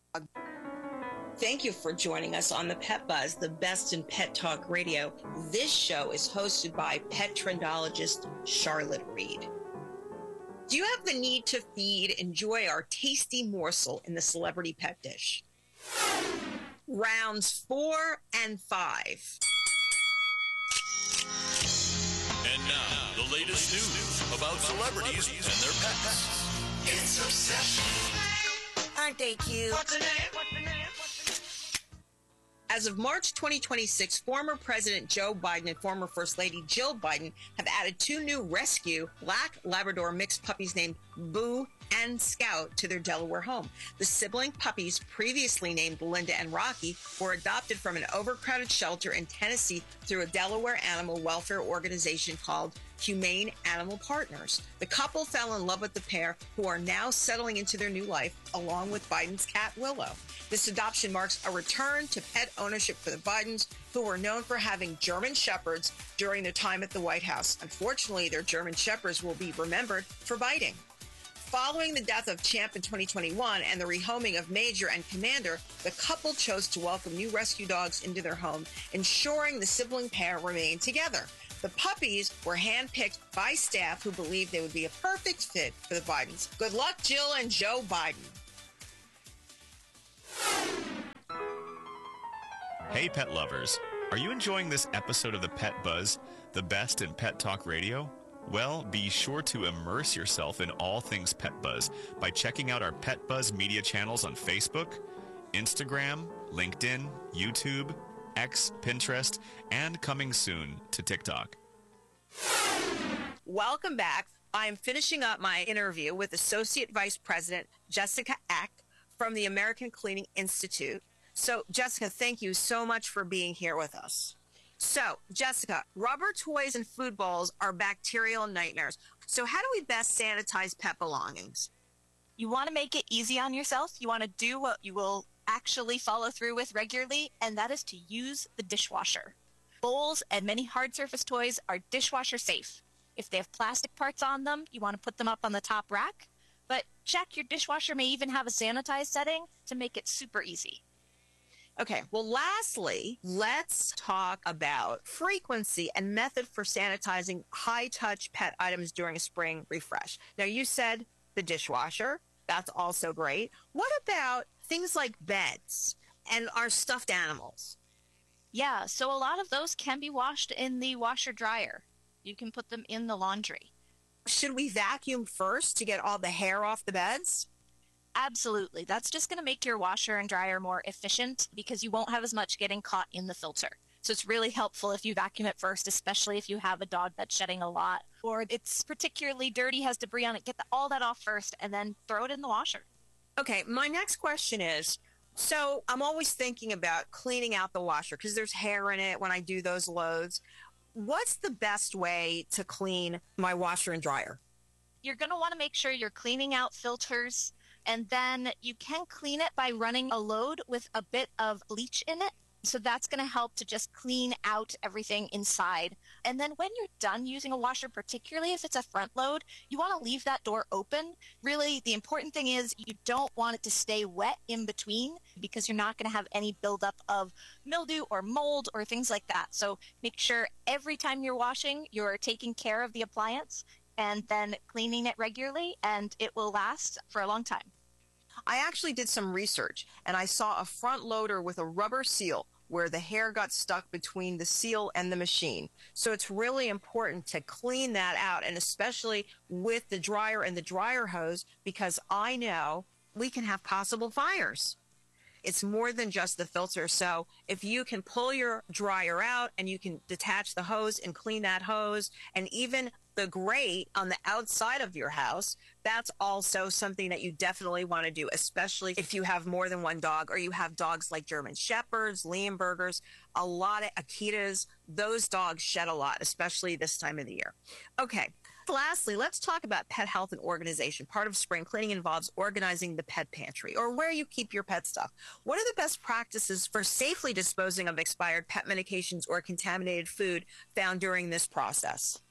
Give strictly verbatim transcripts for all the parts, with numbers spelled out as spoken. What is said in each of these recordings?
Thank you for joining us on the Pet Buzz, the best in pet talk radio. This show is hosted by pet trendologist Charlotte Reed. Do you have the need to feed? Enjoy our tasty morsel in the celebrity pet dish. Rounds four and five. And now, the latest news about celebrities and their pets. It's Obsession. Aren't they cute? What's the name? What's the name? As of March twenty twenty-six, former President Joe Biden and former First Lady Jill Biden have added two new rescue black Labrador mixed puppies named Boo and Scout to their Delaware home. The sibling puppies, previously named Linda and Rocky, were adopted from an overcrowded shelter in Tennessee through a Delaware animal welfare organization called Humane Animal Partners. The couple fell in love with the pair, who are now settling into their new life along with Biden's cat Willow. This adoption marks a return to pet ownership for the Bidens, who were known for having German Shepherds during their time at the White House. Unfortunately, their German Shepherds will be remembered for biting. Following the death of Champ in twenty twenty-one and the rehoming of Major and Commander, the couple chose to welcome new rescue dogs into their home, ensuring the sibling pair remained together. The puppies were handpicked by staff who believed they would be a perfect fit for the Bidens. Good luck, Jill and Joe Biden. Hey, pet lovers. Are you enjoying this episode of the Pet Buzz, the best in pet talk radio? Well, be sure to immerse yourself in all things Pet Buzz by checking out our Pet Buzz media channels on Facebook, Instagram, LinkedIn, YouTube, X, Pinterest, and coming soon to TikTok. Welcome back. I'm finishing up my interview with Associate Vice President Jessica Eck from the American Cleaning Institute. So, Jessica, thank you so much for being here with us. So, Jessica, rubber toys and food bowls are bacterial nightmares. So how do we best sanitize pet belongings? You want to make it easy on yourself. You want to do what you will actually follow through with regularly, and that is to use the dishwasher. Bowls and many hard surface toys are dishwasher safe. If they have plastic parts on them, you want to put them up on the top rack. But check your dishwasher may even have a sanitized setting to make it super easy. Okay, well, lastly, let's talk about frequency and method for sanitizing high-touch pet items during a spring refresh. Now, you said the dishwasher. That's also great. What about things like beds and our stuffed animals? Yeah, so a lot of those can be washed in the washer dryer. You can put them in the laundry. Should we vacuum first to get all the hair off the beds? Absolutely. That's just going to make your washer and dryer more efficient because you won't have as much getting caught in the filter. So it's really helpful if you vacuum it first, especially if you have a dog that's shedding a lot or it's particularly dirty, has debris on it. Get the, all that off first and then throw it in the washer. Okay, my next question is, so I'm always thinking about cleaning out the washer because there's hair in it when I do those loads. What's the best way to clean my washer and dryer? You're going to want to make sure you're cleaning out filters, and then you can clean it by running a load with a bit of bleach in it. So that's going to help to just clean out everything inside. And then when you're done using a washer, particularly if it's a front load, you want to leave that door open. Really, the important thing is you don't want it to stay wet in between because you're not going to have any buildup of mildew or mold or things like that. So make sure every time you're washing, you're taking care of the appliance and then cleaning it regularly, and it will last for a long time. I actually did some research, and I saw a front loader with a rubber seal where the hair got stuck between the seal and the machine. So it's really important to clean that out, and especially with the dryer and the dryer hose, because I know we can have possible fires. It's more than just the filter. So if you can pull your dryer out and you can detach the hose and clean that hose, and even the grate on the outside of your house, that's also something that you definitely want to do, especially if you have more than one dog or you have dogs like German Shepherds, Leonbergers, a lot of Akitas. Those dogs shed a lot, especially this time of the year. Okay. Lastly, let's talk about pet health and organization. Part of spring cleaning involves organizing the pet pantry or where you keep your pet stuff. What are the best practices for safely disposing of expired pet medications or contaminated food found during this process?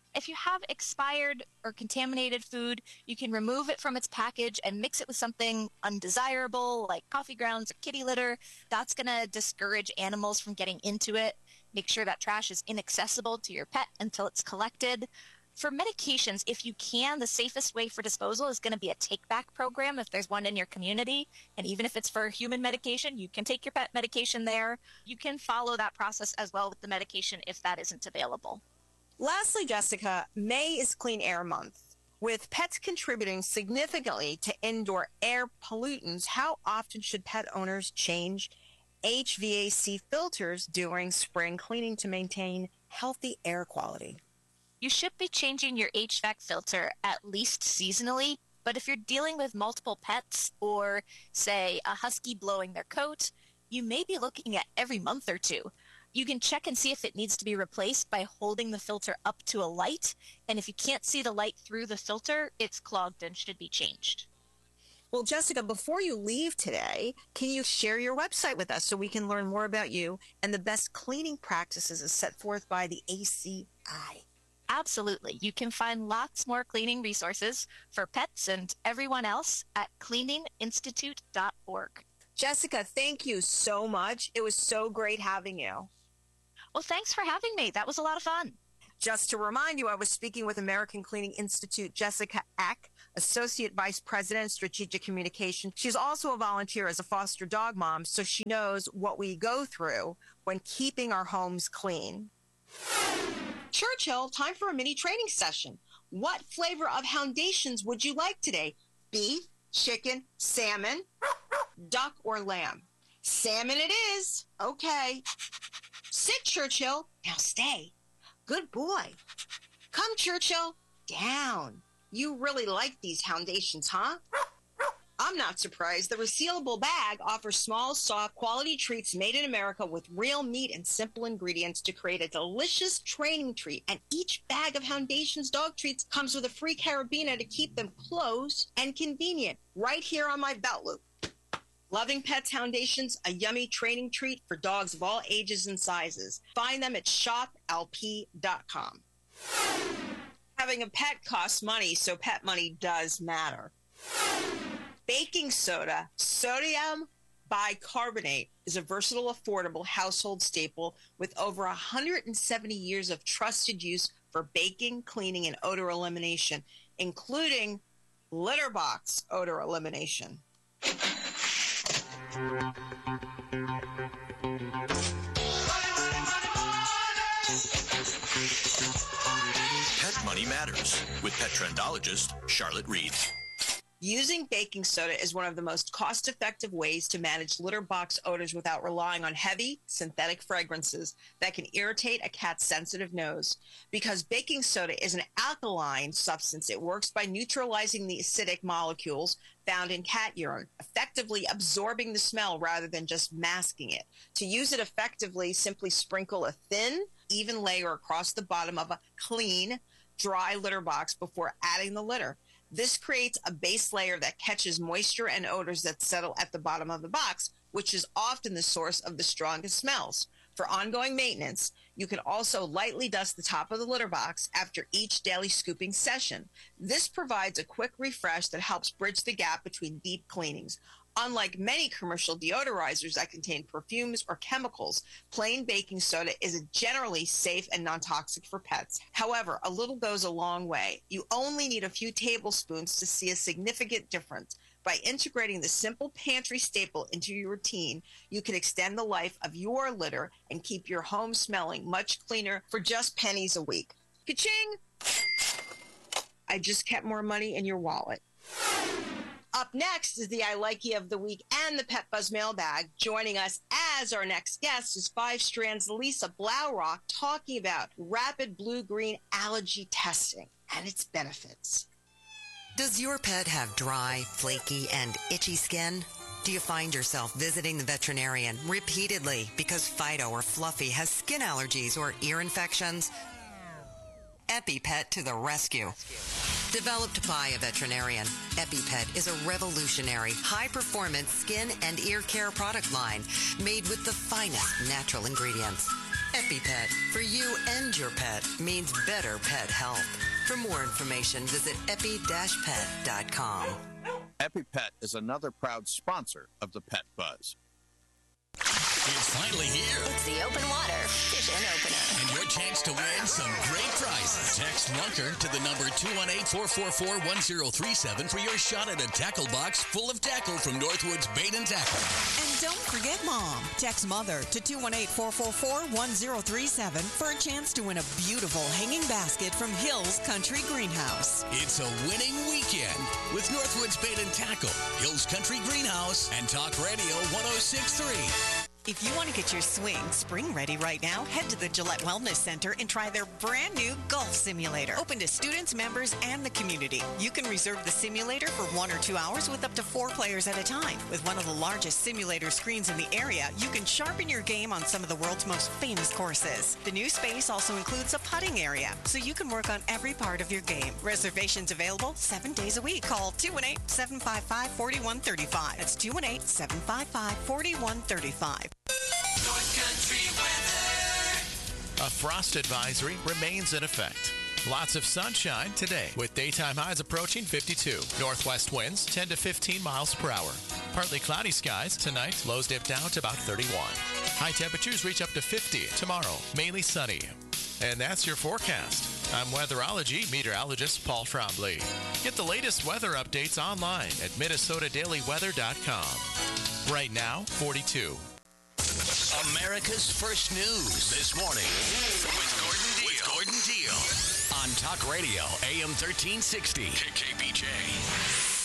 If you have expired or contaminated food, you can remove it from its package and mix it with something undesirable like coffee grounds or kitty litter. That's going to discourage animals from getting into it. Make sure that trash is inaccessible to your pet until it's collected. For medications, if you can, the safest way for disposal is going to be a take-back program if there's one in your community. And even if it's for human medication, you can take your pet medication there. You can follow that process as well with the medication if that isn't available. Lastly, Jessica, May is Clean Air Month. With pets contributing significantly to indoor air pollutants, how often should pet owners change H V A C filters during spring cleaning to maintain healthy air quality? You should be changing your H V A C filter at least seasonally, but if you're dealing with multiple pets or, say, a husky blowing their coat, you may be looking at every month or two. You can check and see if it needs to be replaced by holding the filter up to a light, and if you can't see the light through the filter, it's clogged and should be changed. Well, Jessica, before you leave today, can you share your website with us so we can learn more about you and the best cleaning practices as set forth by the A C I? Absolutely. You can find lots more cleaning resources for pets and everyone else at cleaning institute dot org. Jessica, thank you so much. It was so great having you. Well, thanks for having me. That was a lot of fun. Just to remind you, I was speaking with American Cleaning Institute Jessica Eck, Associate Vice President, Strategic Communication. She's also a volunteer as a foster dog mom, so she knows what we go through when keeping our homes clean. Churchill, time for a mini training session. What flavor of Houndations would you like today? Beef, chicken, salmon, duck, or lamb? Salmon it is. Okay. Sit, Churchill. Now stay. Good boy. Come, Churchill. Down. You really like these Houndations, huh? I'm not surprised. The resealable bag offers small, soft, quality treats made in America with real meat and simple ingredients to create a delicious training treat. And each bag of Houndations dog treats comes with a free carabiner to keep them close and convenient right here on my belt loop. Loving Pets Houndations, a yummy training treat for dogs of all ages and sizes. Find them at shop L P dot com. Having a pet costs money, so pet money does matter. Baking soda, sodium bicarbonate, is a versatile, affordable household staple with over one hundred seventy years of trusted use for baking, cleaning, and odor elimination, including litter box odor elimination. Pet Money Matters with pet trendologist Charlotte Reed. Using baking soda is one of the most cost-effective ways to manage litter box odors without relying on heavy, synthetic fragrances that can irritate a cat's sensitive nose. Because baking soda is an alkaline substance, it works by neutralizing the acidic molecules found in cat urine, effectively absorbing the smell rather than just masking it. To use it effectively, simply sprinkle a thin, even layer across the bottom of a clean, dry litter box before adding the litter. This creates a base layer that catches moisture and odors that settle at the bottom of the box, which is often the source of the strongest smells. For ongoing maintenance, you can also lightly dust the top of the litter box after each daily scooping session. This provides a quick refresh that helps bridge the gap between deep cleanings. Unlike many commercial deodorizers that contain perfumes or chemicals, plain baking soda is generally safe and non-toxic for pets. However, a little goes a long way. You only need a few tablespoons to see a significant difference. By integrating the simple pantry staple into your routine, you can extend the life of your litter and keep your home smelling much cleaner for just pennies a week. Ka-ching! I just kept more money in your wallet. Up next is the I Likey of the Week and the Pet Buzz Mailbag. Joining us as our next guest is Five Strands' Lisa Blaurock talking about rapid blue-green allergy testing and its benefits. Does your pet have dry, flaky, and itchy skin? Do you find yourself visiting the veterinarian repeatedly because Fido or Fluffy has skin allergies or ear infections? EpiPet to the rescue. Developed by a veterinarian, EpiPet is a revolutionary, high-performance skin and ear care product line made with the finest natural ingredients. EpiPet, for you and your pet, means better pet health. For more information, visit epi dash pet dot com. EpiPet is another proud sponsor of the Pet Buzz. It's finally here. It's the open water fishing opener. And your chance to win some great prizes. Text Lunker to the number two one eight, four four four, one zero three seven for your shot at a tackle box full of tackle from Northwoods Bait and Tackle. And don't forget Mom. Text Mother to two one eight, four four four, one zero three seven for a chance to win a beautiful hanging basket from Hills Country Greenhouse. It's a winning weekend with Northwoods Bait and Tackle, Hills Country Greenhouse, and Talk Radio one oh six point three. If you want to get your swing spring ready right now, head to the Gillette Wellness Center and try their brand new golf simulator. Open to students, members, and the community. You can reserve the simulator for one or two hours with up to four players at a time. With one of the largest simulator screens in the area, you can sharpen your game on some of the world's most famous courses. The new space also includes a putting area, so you can work on every part of your game. Reservations available seven days a week. Call two one eight, seven five five, four one three five. That's two one eight, seven five five, four one three five. North Country weather. A frost advisory remains in effect. Lots of sunshine today with daytime highs approaching fifty-two. Northwest winds ten to fifteen miles per hour. Partly cloudy skies tonight. Lows dip down to about thirty-one. High temperatures reach up to fifty tomorrow. Mainly sunny. And that's your forecast. I'm weatherology meteorologist Paul Trombley. Get the latest weather updates online at minnesota daily weather dot com. Right now, forty-two. America's First News this morning with Gordon Deal. With Gordon Deal on Talk Radio A M thirteen sixty K K B J.